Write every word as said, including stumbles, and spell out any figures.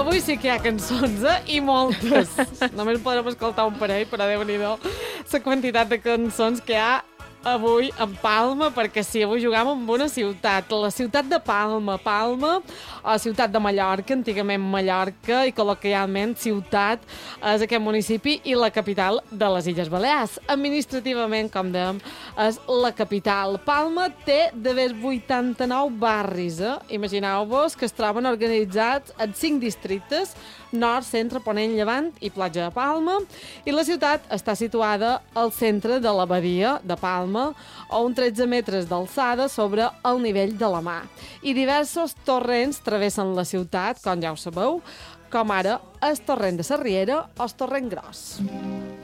Avui sí que hi ha cançons, eh? I moltes. Només podrem escoltar un parell, però Déu-n'hi-do la quantitat de cançons que hi ha avui en Palma, perquè sí, avui jugam amb una ciutat, la ciutat de Palma. Palma, o ciutat de Mallorca, antigament Mallorca, i col·loquialment ciutat és aquest municipi i la capital de les Illes Balears. Administrativament, com dèiem, és la capital. Palma té de més vuitanta-nou barris, eh? Imagineu-vos que es troben organitzats en cinc districtes, nord, centre, ponent, llevant i platja de Palma, i la ciutat està situada al centre de la badia de Palma, a uns tretze metres d'alçada sobre el nivell de la mar. I diversos torrents travessen la ciutat, com ja ho sabeu, com ara el torrent de la Riera o el torrent Gros.